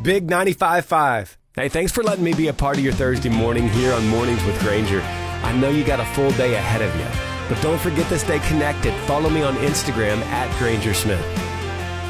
Big 95.5. Hey, thanks for letting me be a part of your Thursday morning here on Mornings with Granger. I know you got a full day ahead of you, but don't forget to stay connected. Follow me on Instagram @Granger Smith.